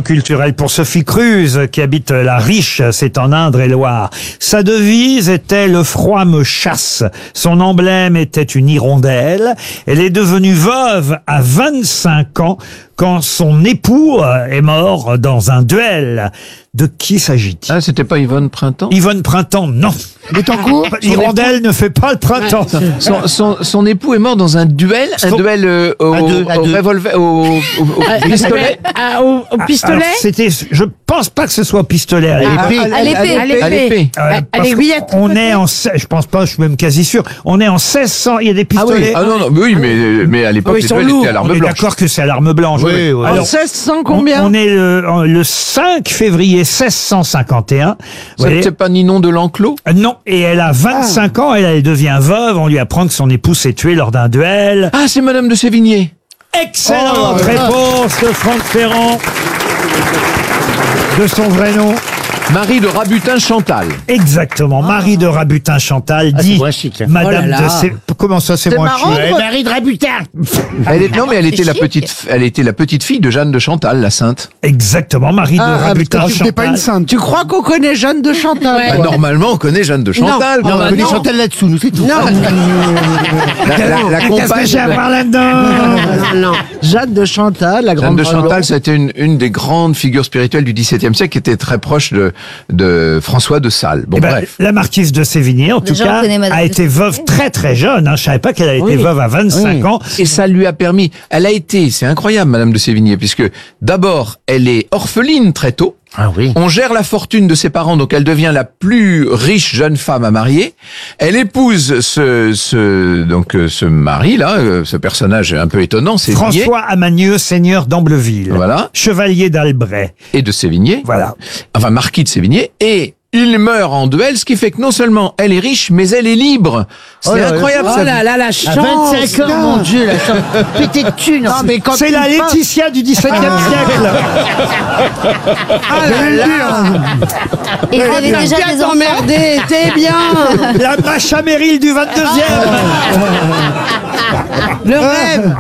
culturelle pour Sophie Cruz, qui habite la Riche, c'est en Indre-et-Loire. Sa devise était « Le froid me chasse ». Son emblème était une hirondelle. Elle est devenue veuve à 25 ans quand son époux est mort dans un duel. De qui s'agit-il? Ah, c'était pas Yvonne Printemps? Yvonne Printemps, non. Betancourt? L'hirondelle ne fait pas le printemps. Son époux est mort dans un duel, au revolver, au pistolet. Au pistolet? Alors, c'était, je pense pas que ce soit au pistolet. À l'épée. À l'aiguillette. On est en, je pense pas, je suis même quasi sûr. On est en 1600, il y a des pistolets. Ah non, oui, mais à l'époque, les duels étaient à l'arme On est blanche. d'accord que c'est à l'arme blanche. Oui, oui. Alors, 1600 combien? on est le 5 février 1651. C'est pas Ninon de l'Enclos? Non, et elle a 25 ans, elle devient veuve, on lui apprend que son époux s'est tué lors d'un duel. Ah, c'est Madame de Sévigné. Excellente réponse de Franck Ferrand. De son vrai nom. Marie de Rabutin Chantal. Exactement, Marie de Rabutin Chantal dit c'est moins chic, hein. Madame Oh là là. de Comment ça c'est moins marrant, chic? Marie de Rabutin. Non, mais elle était la petite fille de Jeanne de Chantal, la sainte. Exactement, Marie de Rabutin C'était pas une Chantal. sainte. Tu crois qu'on connaît Jeanne de Chantal? Bah, normalement, on connaît Jeanne de Chantal. Non, on connaît Chantal là-dessous, nous c'est tout. Non, La Qu'est-ce que compagne. j'ai à voir là-dedans? non. Jeanne de Chantal, la Jeanne grande. de Chantal, c'était une des grandes figures spirituelles du XVIIe siècle qui était très proche de François de Sales. Bon, Eh ben, bref. la marquise de Sévigné, en tout Déjà, on cas, connaît Madame a de été veuve Sévigné. très très jeune. Je savais pas qu'elle a été veuve à 25 ans. Et ça lui a permis, c'est incroyable, Madame de Sévigné, puisque d'abord, elle est orpheline très tôt. Ah oui. On gère la fortune de ses parents, donc elle devient la plus riche jeune femme à marier. Elle épouse ce mari-là, ce personnage un peu étonnant, Sévigné. François Amanieu, seigneur d'Ambleville. Voilà. Chevalier d'Albret. Et de Sévigné. Voilà. Enfin, marquis de Sévigné. Et il meurt en duel, ce qui fait que non seulement elle est riche, mais elle est libre. C'est incroyable, Oh ça. là là, la À chance. 25 ans, mon Dieu, la chance. Pété de thunes. Non, mais quand C'est tu la penses- Laetitia du XVIIe siècle. Ah là là. Et vous avez déjà Bien des enfants? t'emmerder, t'es bien. La Macha Meryl du 22e. Le rêve.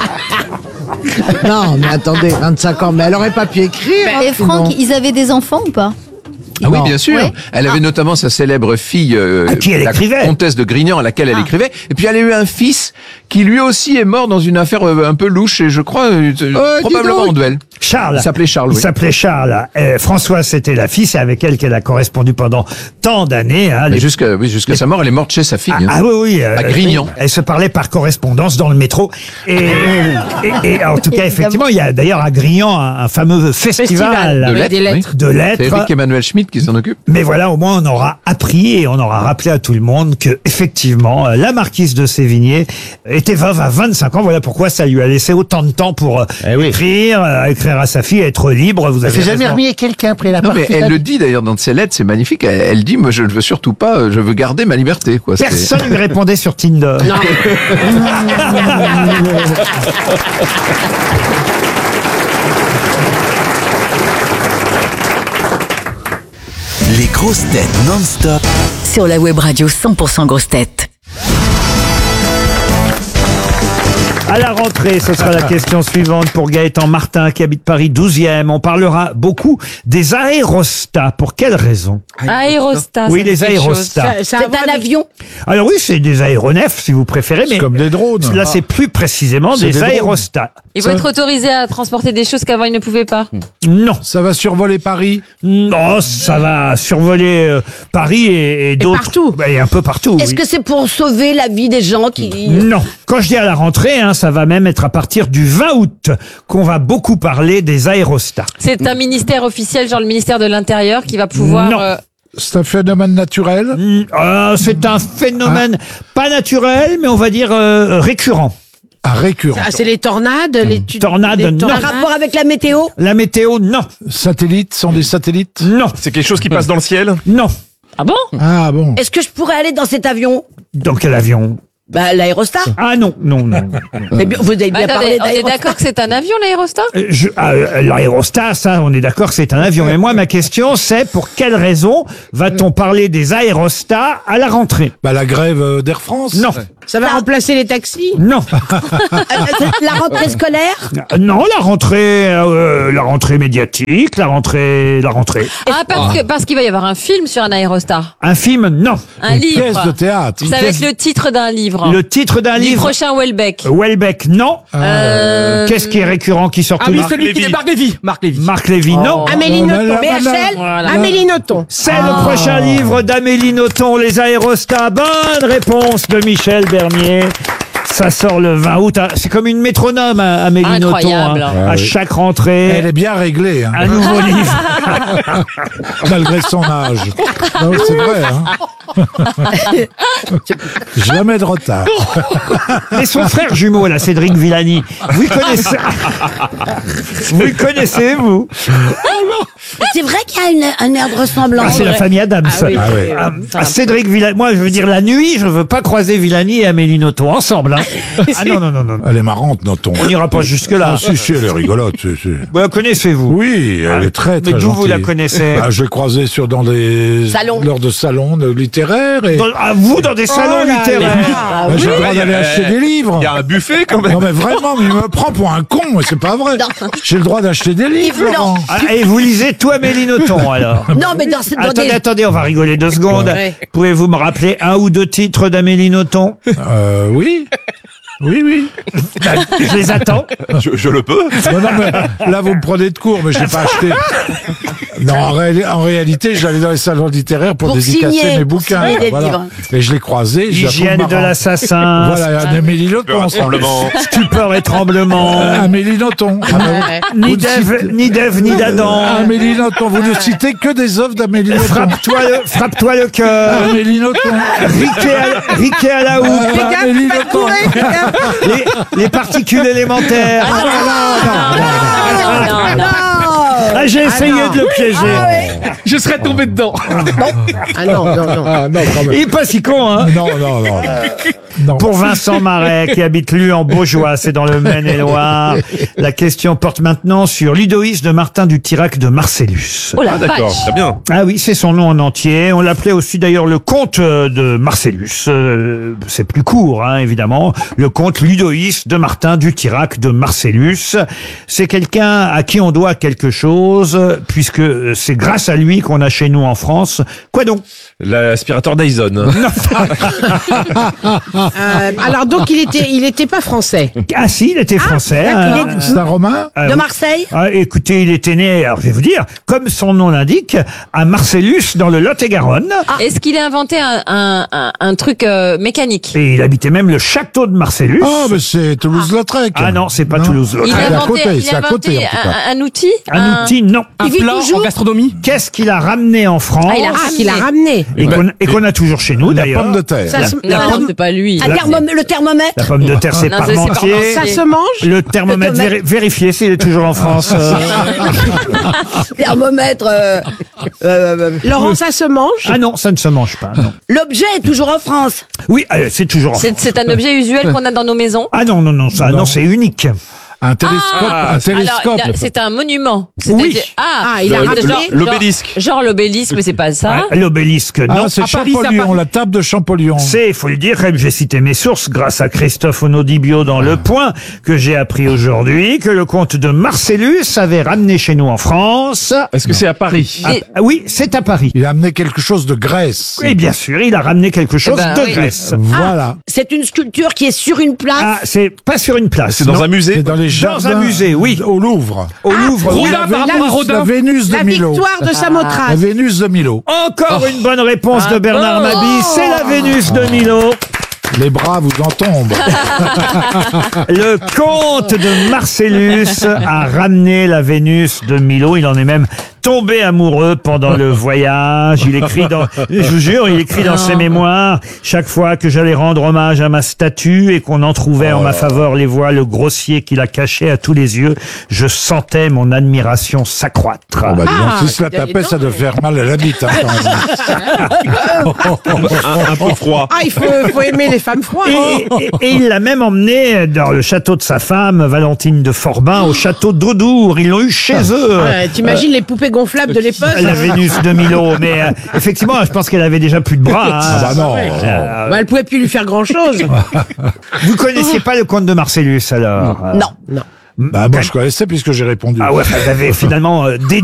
Non, mais attendez, 25 ans, mais elle aurait pas pu écrire. Et Franck, ils avaient des enfants ou pas? Ah oui, Non. bien sûr. Ouais. Elle avait notamment sa célèbre fille, À qui elle la écrivait. comtesse de Grignan, à laquelle elle écrivait. Et puis elle a eu un fils qui lui aussi est mort dans une affaire un peu louche, et je crois probablement donc. en duel. Charles. Il s'appelait Charles, Il oui. s'appelait Charles. François, c'était la fille, c'est avec elle qu'elle a correspondu pendant tant d'années. Hein, Mais jusqu'à sa mort, elle est morte chez sa fille. hein. Ah oui, oui. À Grignan. Elle se parlait par correspondance dans le métro. Et en tout cas, effectivement, il y a d'ailleurs à Grignan un fameux festival De Avec des lettres. lettres. oui. de lettres. C'est Eric Emmanuel Schmitt qui s'en occupe. Mais voilà, au moins on aura appris et on aura rappelé à tout le monde que effectivement la marquise de Sévigné était veuve à 25 ans. Voilà pourquoi ça lui a laissé autant de temps pour écrire à sa fille, être libre. Vous Elle avez s'est jamais raison. remis à quelqu'un après la Non, mais partie. elle le dit d'ailleurs dans ses lettres, c'est magnifique. Elle dit, moi, je ne veux surtout pas, je veux garder ma liberté, quoi. C'est- Personne ne lui répondait sur Tinder. Les grosses têtes non-stop. Sur la web radio 100% grosses têtes. À la rentrée, ce sera la question suivante pour Gaëtan Martin qui habite Paris 12e. On parlera beaucoup des aérostats. Pour quelle raison? Aérostat. Oui, ça les dit quelque aérostats. chose. C'est un avion. Alors oui, c'est des aéronefs si vous préférez, mais comme des drones. là c'est plus précisément C'est des des drones. aérostats. Il faut être autorisé à transporter des choses qu'avant il ne pouvait pas. Non, Ça va survoler Paris. non, ça va survoler Paris et d'autres. partout. Et un peu partout. Est-ce oui. que c'est pour sauver la vie des gens qui... Non. Quand je dis à la rentrée, hein, ça va même être à partir du 20 août qu'on va beaucoup parler des aérostats. C'est un ministère officiel, genre le ministère de l'Intérieur, qui va pouvoir... Non. C'est un phénomène naturel. C'est un phénomène pas naturel, mais on va dire récurrent. À récurrent. Ah, c'est les tornades, Tornades, non. Un rapport avec la météo? La météo, non. Satellites sont des satellites. Non. C'est quelque chose qui passe dans le ciel? Non. Ah bon? Ah bon. Est-ce que je pourrais aller dans cet avion? Dans quel avion? Bah, l'aérostat. Ah non, non, non. Mais bien, vous avez bien Attendez, parlé on est d'aérostat. d'accord que c'est un avion, l'aérostat? L'aérostat, ça, on est d'accord que c'est un avion. Mais moi, ma question, c'est pour quelle raison va-t-on parler des aérostats à la rentrée? Bah la grève d'Air France. Non. Ça va remplacer les taxis? Non. La rentrée scolaire? Non, la rentrée médiatique, la rentrée. Ah, parce qu'il va y avoir un film sur un aérostar. Un film, non. Un Une livre. pièce de théâtre. Ça va être le titre d'un livre. Le titre d'un Du livre. prochain Welbeck. Welbeck, non. Qu'est-ce qui est récurrent, qui sort Ah tous oui, les... celui qui est Marc Lévy. Marc Lévy, non. Amélie Nothomb. BHL? Voilà. Amélie Nothomb. C'est le prochain livre d'Amélie Nothomb, Les aérostats. Bonne réponse de Michel Bernier. Ça sort le 20 août. C'est comme une métronome, Amélie Nothomb. Incroyable. À chaque rentrée, Elle est bien réglée, hein, un nouveau livre. malgré son âge. Non, c'est vrai. Hein. Jamais de retard. Et son frère jumeau, là, Cédric Villani. Vous le connaissez? Vous le connaissez, vous? C'est vrai qu'il y a un air de ressemblance. C'est la famille Adams. oui. Ah ouais. Cédric Villani. Moi, je veux dire, la nuit, je veux pas croiser Villani et Amélie Nothomb ensemble. Hein. Ah non. Elle est marrante, Nothomb. On n'ira pas jusque-là. Ah, si, elle est rigolote. si. Vous la connaissez-vous? Oui, elle est très, très Mais d'où vous gentille. la connaissez? Bah, je l'ai croisée dans des... Salons. Lors de salons littéraires. Et... Vous, dans des salons littéraires? Bah, j'ai le droit d'aller acheter des livres. Il y a un buffet quand même. Non mais vraiment, mais il me prend pour un con, mais c'est pas vrai. J'ai le droit d'acheter des livres. Yves Laurent. Ah, et vous lisez tout Amélie Nothomb, alors? Non, mais dans Attendez, on va rigoler 2 secondes. Ouais. Pouvez-vous me rappeler un ou 2 titres d'Amélie Nothomb? Oui. Oui. Je les attends. Je le peux. Non, mais là, vous me prenez de court, mais je l'ai pas acheté. Non, en réalité, j'allais dans les salons littéraires pour dédicacer signer, mes pour bouquins. signer des Voilà. livres. Et je l'ai croisé. je la trouve Hygiène de marrante. l'assassin. Voilà, un Amélie Nothomb. Stupeur et tremblement. Amélie Nothomb. Ni d'Ève, ni d'Adam. Amélie Nothomb. Vous ne citez que des œuvres d'Amélie Nothomb. Frappe-toi le cœur. Amélie Nothomb. Riquet à la houppe. Amélie Nothomb. Les particules élémentaires. Non. Ah, j'ai essayé de le piéger. Je serais tombé dedans. Ah non. Ah non, quand Il même. est pas si con, hein. Non. Pour Vincent Marais, qui habite Lue en Beaujois, c'est dans le Maine-et-Loire. La question porte maintenant sur l'Idoïs de Martin du Tirac de Marcellus. Oh la vache. Très bien. Ah oui, c'est son nom en entier. On l'appelait aussi d'ailleurs le comte de Marcellus. C'est plus court, hein, évidemment. Le comte Ludoïs de Martin du Tirac de Marcellus. C'est quelqu'un à qui on doit quelque chose, puisque c'est grâce à lui qu'on a chez nous en France. Quoi donc? L'aspirateur Dyson. Alors donc il était pas français. Ah si, il était français. hein. C'est un Romain. Ah, De oui. Marseille? Ah, écoutez, il était né, alors je vais vous dire, comme son nom l'indique, à Marcellus, dans le Lot-et-Garonne. Est-ce qu'il a inventé un truc mécanique? Et il habitait même le château de Marcellus. Ah, mais c'est Toulouse-Lautrec. Ah non, c'est pas Toulouse-Lautrec. Il a c'est à inventé, côté, il c'est a à côté, inventé en tout cas. un outil? Un outil, non. Un vit plan toujours en gastronomie. Qu'est-ce qu'il a ramené en France? Ah, il a Qu'il a ramené. et qu'on a toujours chez nous, La d'ailleurs. pomme de terre. Ça se, Non, c'est pas lui. Le thermomètre? La pomme de terre, c'est Non, ça, c'est Parmentier. Parmentier. ça se mange. Le thermomètre, Le thermomètre. vérifiez s'il est toujours en France. Thermomètre. Laurent, ça se mange. Ah non, ça ne se mange pas, non. L'objet est toujours en France. Oui, c'est toujours en France. C'est un objet usuel qu'on a dans nos maisons. Ah non, non, c'est unique. Un télescope. Un télescope. Alors, c'est un monument. Oui. C'est-à-dire- Ah, il a genre- ramené genre- l'obélisque. Genre l'obélisque, mais c'est pas ça. Ah, l'obélisque, non. Ah, c'est À Paris, Champollion, la table de Champollion. C'est, il faut le dire, comme j'ai cité mes sources, grâce à Christophe Onodibio dans Le Point, que j'ai appris aujourd'hui, que le comte de Marcellus avait ramené chez nous en France. Est-ce que c'est à Paris? Ah, oui, c'est à Paris. Il a amené quelque chose de Grèce. Et bien sûr, il a ramené quelque chose ben de oui. Grèce. Voilà. C'est une sculpture qui est sur une place. Ah, c'est pas sur une place. C'est dans non. un musée? C'est dans les jardins. un musée, oui. Au Louvre. Au Louvre. oui. Rodin par rapport à La Rodin. Vénus de La Milo. victoire de La Samothrace. Vénus de Milo. Encore une bonne réponse de Bernard Mabie. C'est la Vénus de Milo. Les bras vous en tombent. Le comte de Marcellus a ramené la Vénus de Milo. Il en est même tombé amoureux pendant le voyage. Il écrit je vous jure, il écrit dans ses mémoires, chaque fois que j'allais rendre hommage à ma statue et qu'on en trouvait en ma faveur les voiles grossiers qu'il a cachés à tous les yeux, je sentais mon admiration s'accroître. Bon, bah, dis donc, si se la tapait, ça doit faire mal à la bite. Hein, quand même. Un peu froid. Ah, il faut aimer les femmes froides. Et il l'a même emmené dans le château de sa femme, Valentine de Forbin, au château d'Audour. Ils l'ont eu chez eux. T'imagines les poupées gonflable de l'époque. La Vénus de Milo, mais effectivement, je pense qu'elle avait déjà plus de bras. Hein. Ah bah non. Bah, elle pouvait plus lui faire grand chose. Vous connaissiez pas le comte de Marcellus alors Non. Bah moi je connaissais puisque j'ai répondu. Ah ouais, vous avez finalement